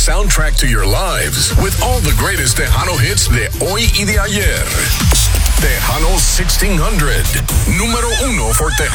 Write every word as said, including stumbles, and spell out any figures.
soundtrack to your lives with all the greatest Tejano hits de hoy y de ayer. Tejano sixteen hundred, número uno for Tejano.